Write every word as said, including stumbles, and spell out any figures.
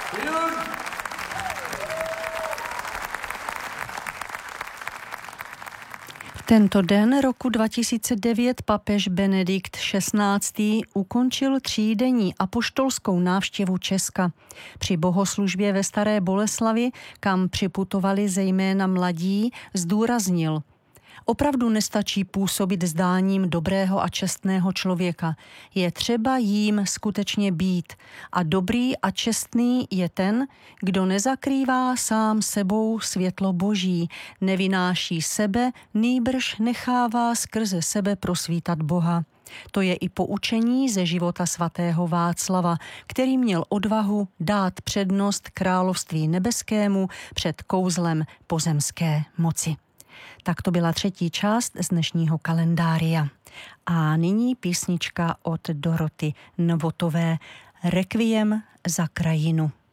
Tento den roku dva tisíce devět papež Benedikt šestnáctý ukončil třídenní apoštolskou návštěvu Česka. Při bohoslužbě ve Staré Boleslavi, kam připutovali zejména mladí, zdůraznil: opravdu nestačí působit zdáním dobrého a čestného člověka. Je třeba jím skutečně být. A dobrý a čestný je ten, kdo nezakrývá sám sebou světlo Boží, nevynáší sebe, nýbrž nechává skrze sebe prosvítat Boha. To je i poučení ze života svatého Václava, který měl odvahu dát přednost království nebeskému před kouzlem pozemské moci. Tak to byla třetí část z dnešního kalendária. A nyní písnička od Doroty Novotové, Requiem za krajinu.